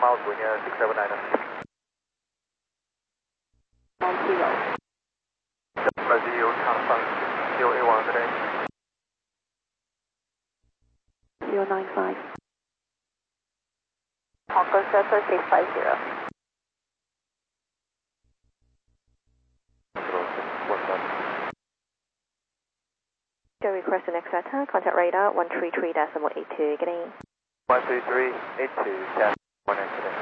miles, wind 679. Mount 0. Brazil, Changfang, 081 today. 095. Hong Kong Center 650. Request an extra contact radar 133.82, getting 133.82, 1 today.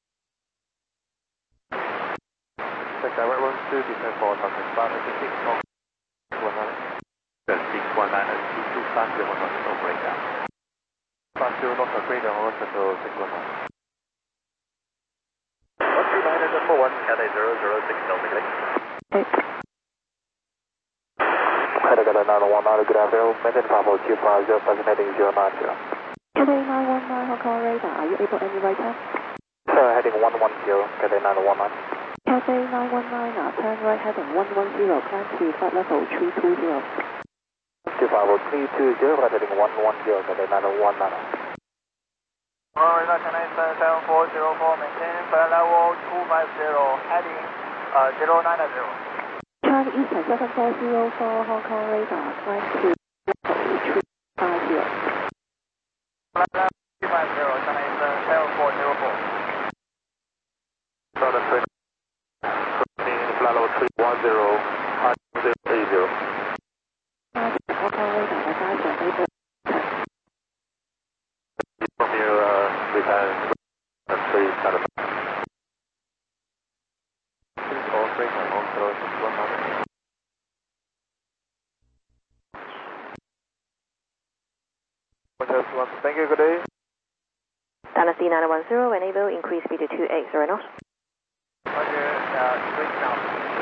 Direct run to descend for Southern 556, 619 and 225 operator. 50 North operator, horizontal 619. 139.41, Cathay 006 Delta, getting. Cathay 919, good afternoon. Maintain 54250, designating 090. Cathay 919 Hong Kong radar, are you able any right hand? Sir, heading 110, Cathay 919. Cathay 919, turn right heading 110, climb to flight level 320. 250, flight heading 110, Cathay 919. Radar Chennai 7404, maintain flight level 250, heading 090. Charlie Eastern 7404 Hong Kong radar, climb to level 350. Flight level 250, Chennai 7404. Southern train, flight level 310, 080. Hong Kong radar, the guys are able. From you, return 3 Saturday. All freight and also 100. Thank you, good day. Dynasty 910, enable increase speed to 280 knots. Roger, switch now.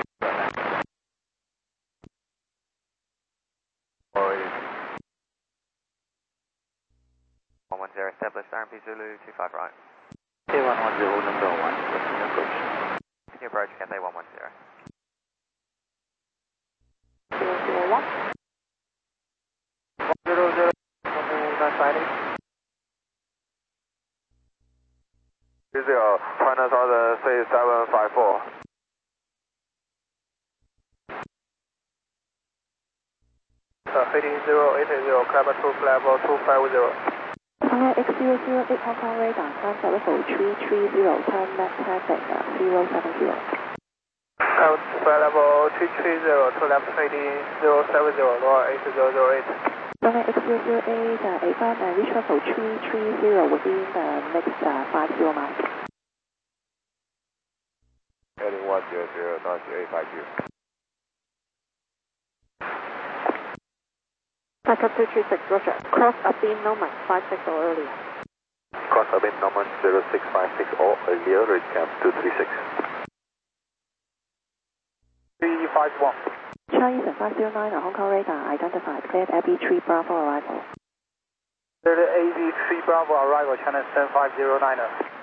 110, establish RMP Zulu 25 right. K110, number 1, continue approach. Continue approach, Cathay 110. 001. 100, nice fighting. China Southern C754. Heading 080, climb to level 250. China X008 Hong Kong radar, climb to level 330, turn left traffic 070. Climb to flight level 330, to left heading 070, lower 8008. China X008, A5 and reach level 330 within the next 50 miles. Heading 100, north 850. Backup 236, roger. Cross Abin Noman 56 or earlier. Cross Abin Noman 0656 or earlier, reach camp 236. 351. Chinese 509 Hong Kong radar identified, cleared AB3 Bravo arrival. Cleared AB3 Bravo arrival, China 7509.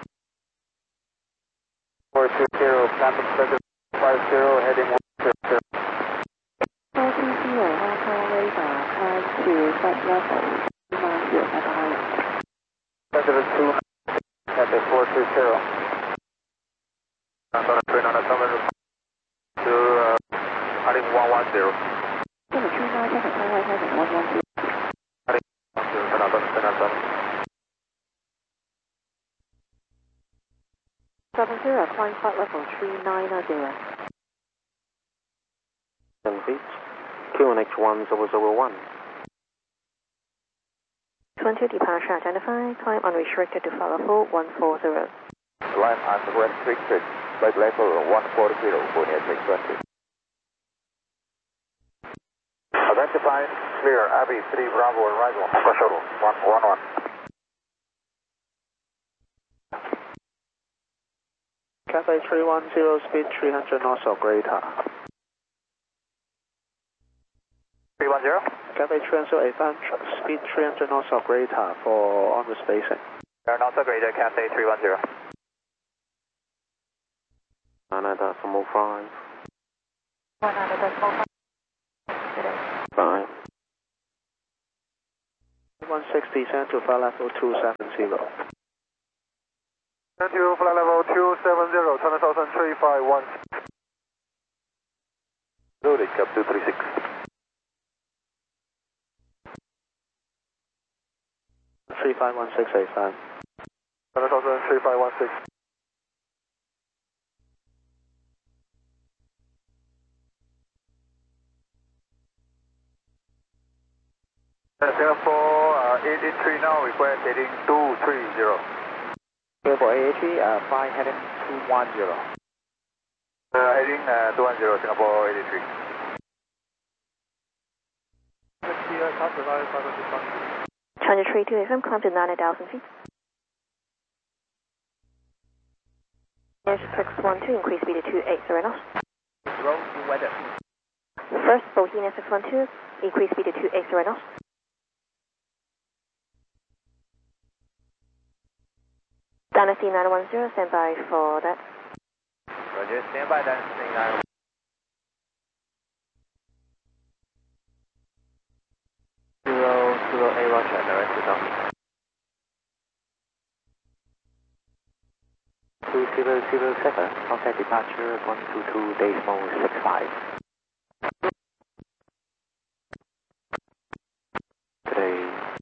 420, traffic circuit 50, heading 100. 420 Hong Kong radar, climb to flight level 290 at the island. Center 2, Cathay 420. Southern train on the summit to heading 110. 739 second, turn right heading 110. Heading 70, climb flight level 390. 10 feet. QNH 1001. 20 departure identified, climb unrestricted to flight level 140. Line unrestricted, flight level 140, Bonnier 620. Identified, clear, Abbey 3 Bravo arrival, shuttle 111. Cathay 310, speed 300 knots or greater. 310. Cathay 310, A5, speed 300 knots or greater for on the spacing. Knots or greater, Cathay 310. Canada, 5. 100.05. 5. 160, send to flight level 270. Thank you, flight level 270, China Southern 351. Loaded, cap 236. China Southern 3516. Singapore 883 now, request heading 230. Singapore AH3, fly heading 210. Heading 210, Singapore 883. China 32 FM, climb to 9,000 feet. Air 612, increase speed to 280 knots. Roll weather. First, Bohemia 612, increase speed to 280 knots. Dynasty 910, stand by for that. Roger, stand by Dynasty 910. Zero, A Roger, direct to down. 2007, contact departure 122.65. Today.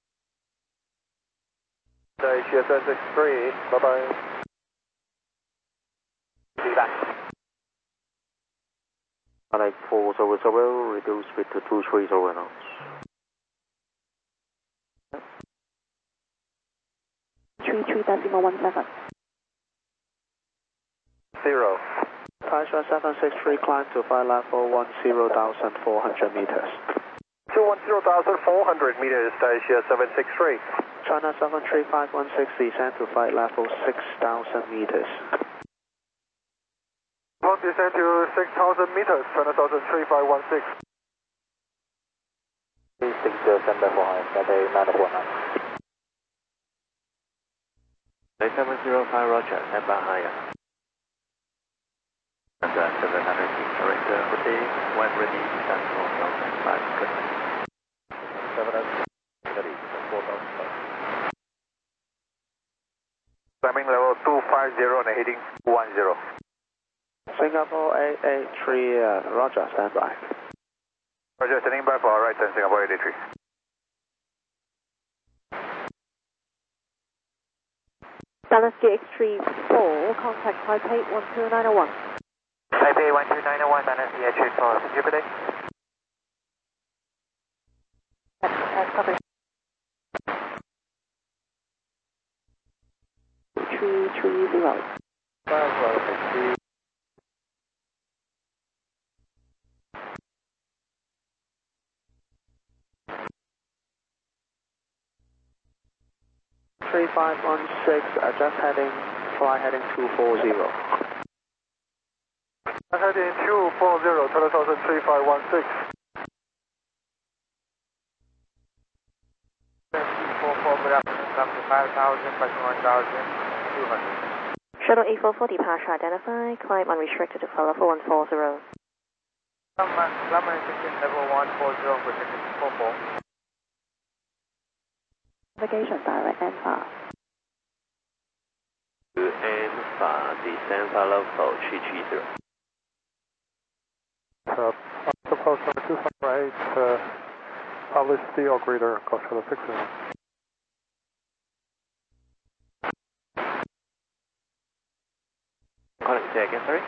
Asia 763, bye-bye. Be back. Flight 400, reduce speed to 230 knots. .17. 0. Taishan 763, climb to flight level 10,400 meters. 210,400 meters, Asia 763. China 73516, descend to flight level 6,000 meters. Upon descent to 6,000 meters, China Southern 3516. 60, stand by for high, Cathay 949. 705 Roger, stand by higher. 700 feet, correct, proceed, when ready, stand for 4,500. Good night. 700, ready, 4,000. Climbing level 250 and heading 10. Singapore 883, Roger, stand by. Roger, standing by for our right turn, Singapore 883. Dynasty X34, contact Taipei 12901. Taipei 12901, Dynasty H34, good day. That's covered. 330. 3516, just heading, fly heading 240. Heading 240, China Southern 3516. 44, good afternoon, come to 5,000, question 1,200. Shuttle 844 departure identified, climb unrestricted to follow 4140. Climb restriction level 140, projection 44. Navigation direct and fast. And far, descend follow 4730. Approach number 258, publish the Oak Reader, call shuttle 60. Say again, sorry?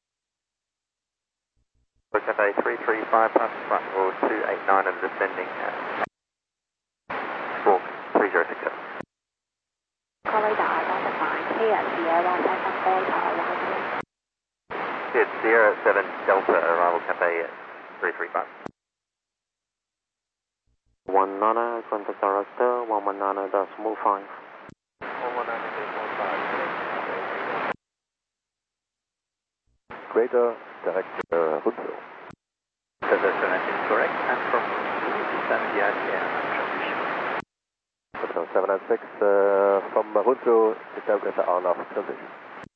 Cathay 335 past front, or 289 and descending at squawk 3067. 個雷達當食飯，K 人Sierra Delta Delta arrival. It's Sierra 7 Delta arrival Cathay at 335. 19, contact director 119.5. 119.5. Greater Director Hudson. Position is correct, and from descend the ICM transition. Hotel 796, from Hudson, interpreter on off transition.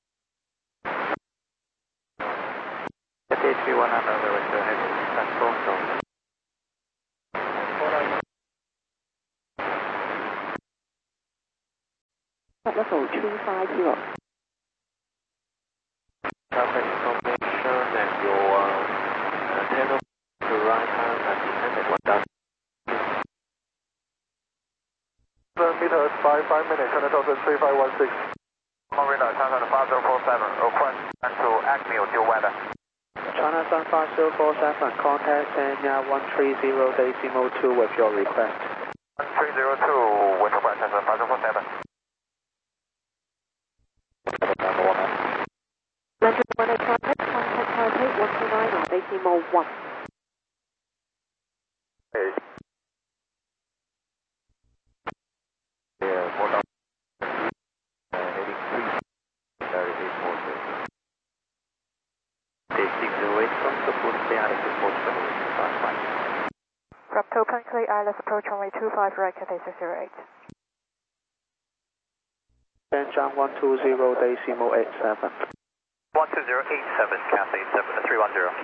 Cathay 3100, director heading control zone. Level 350. China Delta 3516. Hong Kong radar, China 5047, request and to Acme due weather. China Sun 5047, contact Sanya 130.2 with your request. 1302 with request China 5047. Letter 18 contact Taipei 129 on decimal 1. Hey. Yeah, 4,000. Heading 3. Very big forces. Day 608 from support stay out of the port From Topang Clay Islands approach runway 25 right, Cathay 608. Shenzhen 120.87. 12087, Cathay 310.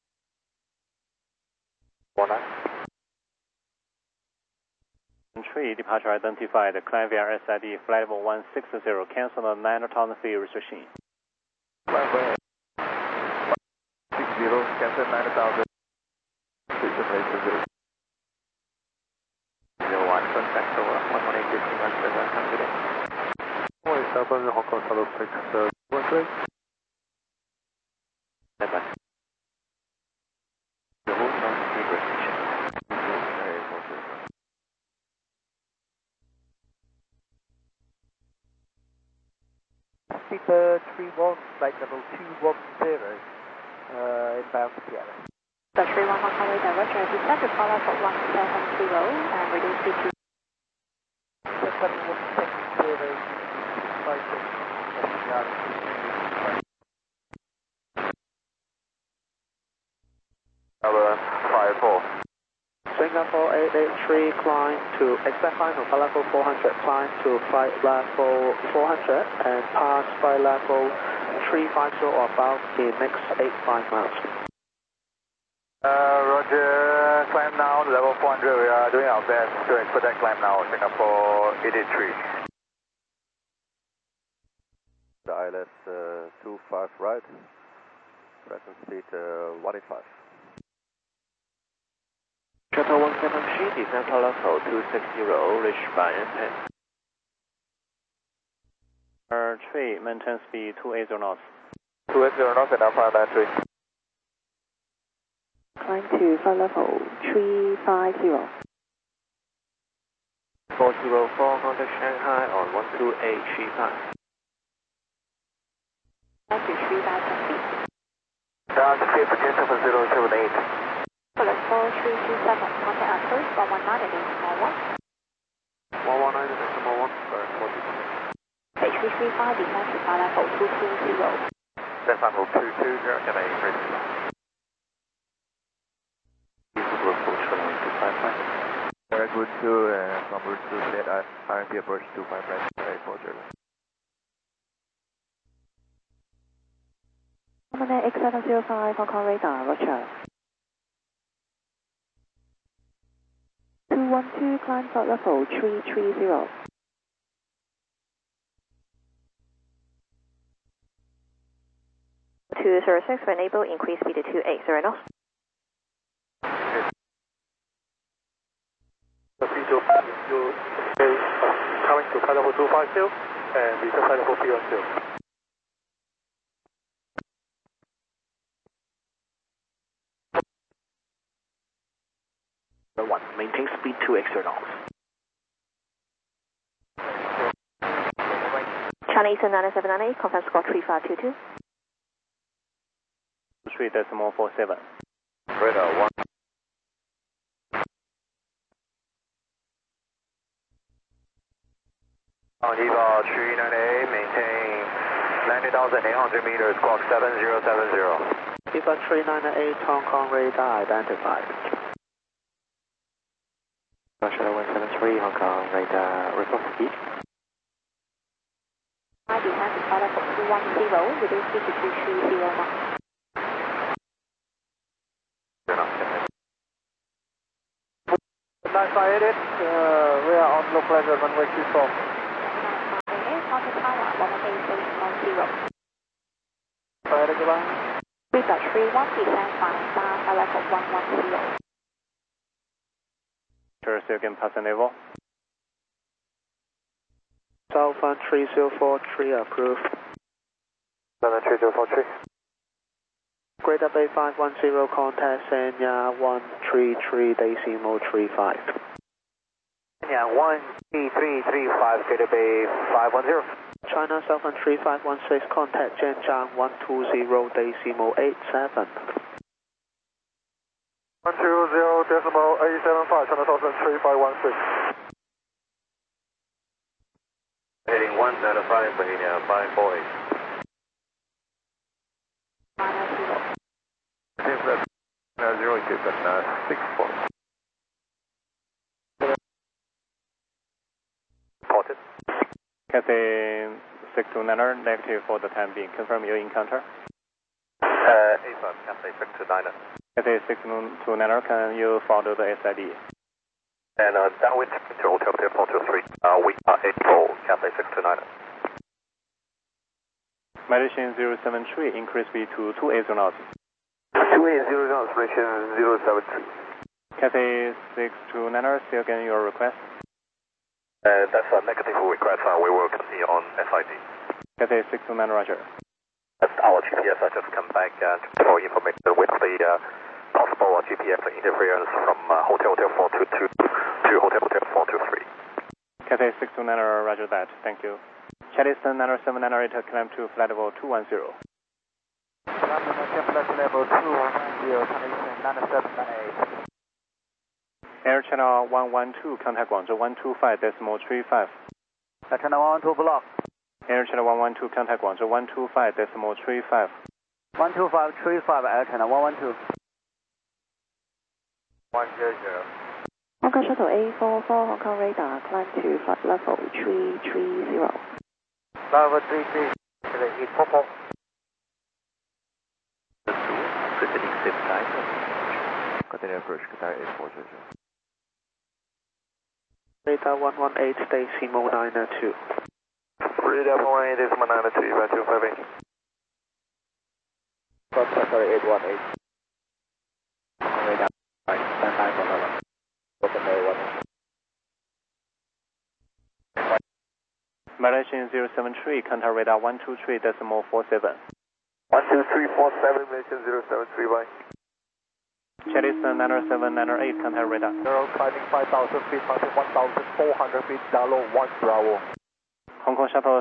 19. Departure identified, climb via SID, flight level 160, cancel the 9,000 feet restriction. Climb via 60, cancel 9,000. 01, contact over 118 7 Hong Kong South 6, 13. Bye-bye. The whole sound speed restriction. Speedbird 31, flight level 210, inbound to Sierra. The 31 Hong Kong radar, Roger, descend to follow for 170 and reduce speed to 7160, Number 54. Singapore 883, climb to expect final flight level 400, climb to flight level 400 and pass flight level 350 or above in next 85 miles. Roger, climb now, level 400, we are doing our best to expedite climb now, Singapore 883. The ILS 25 right, present speed 185. Shuttle 173, descend level 260, reach by N10. Tree, maintain speed 280 knots. 280 knots and Alpha 93. Climb to flight level 350. 404, contact Shanghai on 12835. to 3,000 feet. Ground speed projection for 078. Bullet 4327, contact our coast 119 at decimal 1. 119 at decimal 1, sorry, 42. H335, descend to flight level 220. That's level 220, can I increase? Direct route 2 and from route 2 set at RMP approach 25 right, airport German. Terminal X705 Hong Kong radar, Roger. 212, climb flight level 330. To 06, when able, increase speed to 280 knots. You coming to flight level 250 and return flight level 310. Number 1, maintain speed 280 knots. Chinese 9798, conference score 3522. 3.47. Radar 1. On Eva 398, maintain 90,800 meters, squawk 7070. Eva 398, Hong Kong radar identified. Russia 173, Hong Kong radar, report speed. I descend to flight level 210, reduce speed to 230 knots. 9588, we are on localizer runway 24. 998, contact Taiwan 118.10. Flight regular. Speedbird 31, descend flight level 110. Second passenger level. Southbound 3043 approved. Southbound 3043. Great Bay 510 contact Sanya 133.35. Sanya 13335, Great Bay 510. China Southbound 3516 contact Zhenjiang 120.87. 120.875, China Southbound 3516. Heading 195, Bahia 548. Zero, good, but 64. Reported. Cathay 629er, negative for the time being. Confirm your encounter. A5, Cathay 629er. Cathay 629er, can you follow the SID? And downwind to Hotel 423. We are A4, Cathay 629er. Malaysian 073, increase speed to 280 knots. 280 knots, Malaysian 073. Cathay 629er, still getting your request. That's a negative request. We will continue on SID. Cathay 629, roger. That's our GPS. I just come back for information with the possible GPS interference from Hotel 422 to Hotel 423. Cathay 629er, roger that. Thank you. Charleston 90798, climb to flight level 210. Flight level 210, Charleston 9798. Air Channel 112, contact Guangzhou 125.35. Air Channel 112 block. Air Channel 112, contact Guangzhou 125.35. 12535, Air Channel 112. 100. Hong Kong Shuttle A44, Hong Kong radar, climb to flight level 330. Level 33, eat purple. Proceeding safe time. Continue approach, Qatar 8400. Radar 118, decimal 902. Radar 118, decimal 902, about 258. Sorry, 818. Radar 911. Open area 1. Malaysian 073, contact radar 123.47. 12347, Malaysian 073, bye. Charleston 90798, contact radar. Zero, climbing 5,000 feet, passing 1,400 feet, Dalo 1 Bravo. Hong Kong Shuttle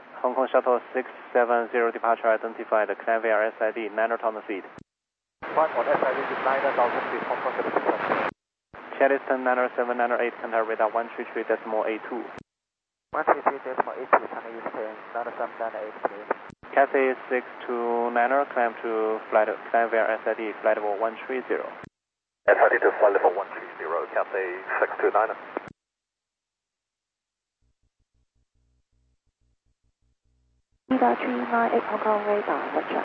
670 departure identified, climb via SID, 9,000 feet. Climb on SID to 9,000 feet, Hong Kong 76. Charleston 90798, contact radar 133.82. 133.82, China Eastern 9798, please. Cathay 629er, climb via SID, flight level 130. SID to flight level 130, Cathay 629er. Radar 398, Hong Kong radar, roger.